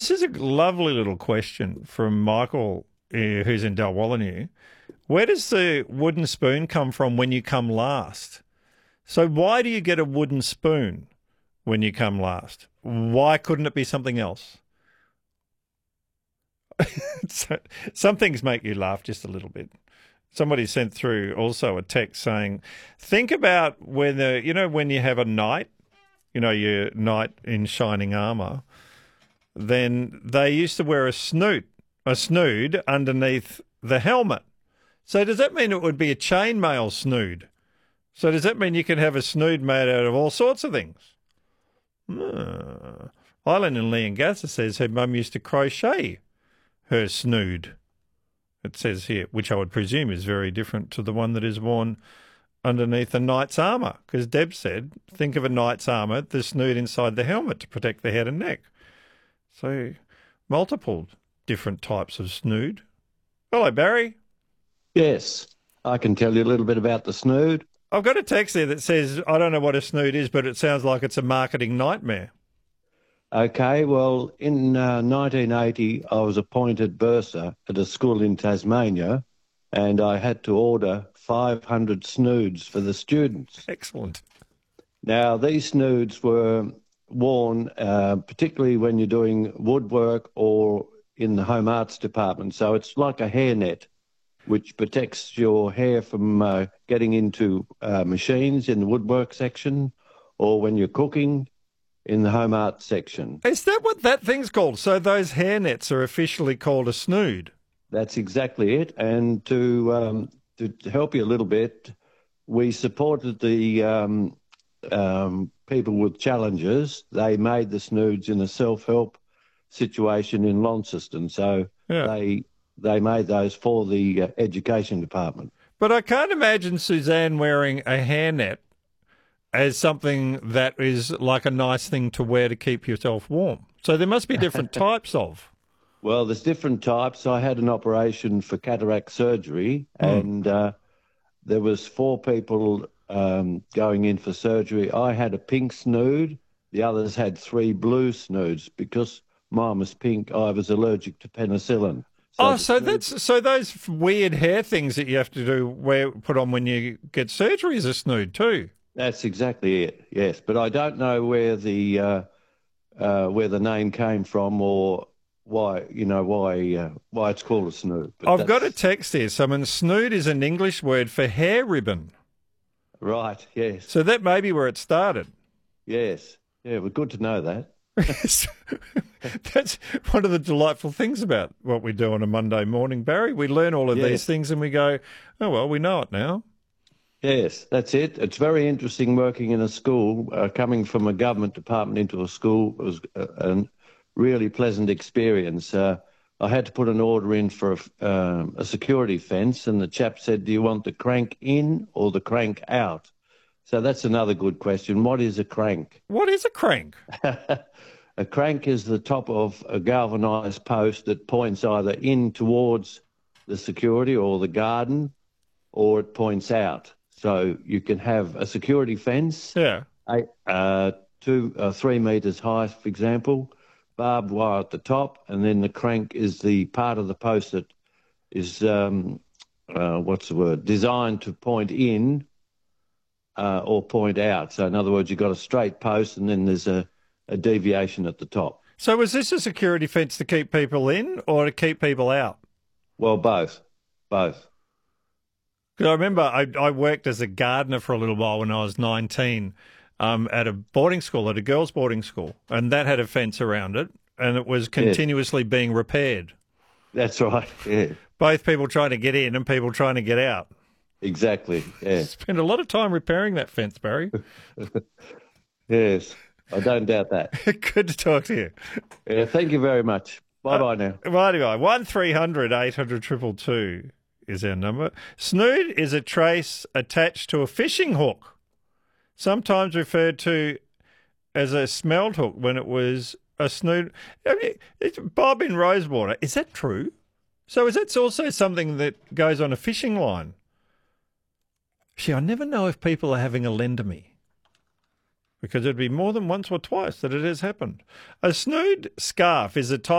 This is a lovely little question from Michael, who's in Dalwallinu. Where does the wooden spoon come from when you come last? So why do you get a wooden spoon when you come last? Why couldn't it be something else? Some things make you laugh just a little bit. Somebody sent through also a text saying, think about when when you have a knight, your knight in shining armour, then they used to wear a snood underneath the helmet. So does that mean it would be a chainmail snood? So does that mean you can have a snood made out of all sorts of things? Eileen in Leongatha says her mum used to crochet her snood. It says here, which I would presume is very different to the one that is worn underneath a knight's armour. Because Deb said, think of a knight's armour, the snood inside the helmet to protect the head and neck. So multiple different types of snood. Hello, Barry. Yes, I can tell you a little bit about the snood. I've got a text there that says, I don't know what a snood is, but it sounds like it's a marketing nightmare. Okay, well, in 1980, I was appointed bursar at a school in Tasmania, and I had to order 500 snoods for the students. Excellent. Now, these snoods were worn particularly when you're doing woodwork or in the home arts department. So it's like a hairnet, which protects your hair from getting into machines in the woodwork section or when you're cooking in the home arts section. Is that what that thing's called? So those hairnets are officially called a snood? That's exactly it. And to help you a little bit, we supported the people with challenges. They made the snoods in a self-help situation in Launceston. So they made those for the education department. But I can't imagine Suzanne wearing a hairnet as something that is like a nice thing to wear to keep yourself warm. So there must be different types of. Well, there's different types. I had an operation for cataract surgery, and there was 4 people going in for surgery. I had a pink snood. The others had 3 blue snoods. Because mine was pink, I was allergic to penicillin. So those weird hair things that you have to put on when you get surgery is a snood too. That's exactly it. Yes, but I don't know where the name came from or why it's called a snood. But I've got a text here. Snood is an English word for hair ribbon. Right. Yes. So that may be where it started. Yes. Yeah. Well, good to know that. That's one of the delightful things about what we do on a Monday morning, Barry. We learn all of these things and we go, oh, well, we know it now. Yes, that's it. It's very interesting working in a school. Coming from a government department into a school was a really pleasant experience. I had to put an order in for a security fence, and the chap said, do you want the crank in or the crank out? So that's another good question. What is a crank? What is a crank? A crank is the top of a galvanised post that points either in towards the security or the garden, or it points out. So you can have a security fence, 3 metres high, for example, barbed wire at the top, and then the crank is the part of the post that is, designed to point in or point out. So in other words, you've got a straight post and then there's a deviation at the top. So was this a security fence to keep people in or to keep people out? Well, both. Because I remember I worked as a gardener for a little while when I was 19 at a boarding school, at a girls' boarding school, and that had a fence around it, and it was continuously being repaired. That's right, yeah. Both people trying to get in and people trying to get out. Exactly, yeah. Spent a lot of time repairing that fence, Barry. Yes, I don't doubt that. Good to talk to you. Yeah, thank you very much. Bye-bye now. Bye-bye. 1300 800 222 is our number. Snood is a trace attached to a fishing hook, sometimes referred to as a smelt hook when it was a snood. I mean, it's Bob in Rosewater. Is that true? So is that also something that goes on a fishing line? See, I never know if people are having a lend to me, because it'd be more than once or twice that it has happened. A snood scarf is a type